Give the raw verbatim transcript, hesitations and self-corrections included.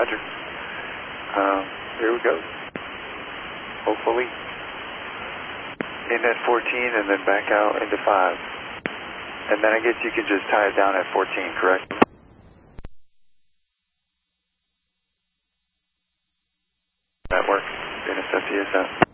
Roger. Um, here we go. Hopefully. In at fourteen and then back out into five. And then I guess you can just tie it down at fourteen, correct? That works. N S F T S F.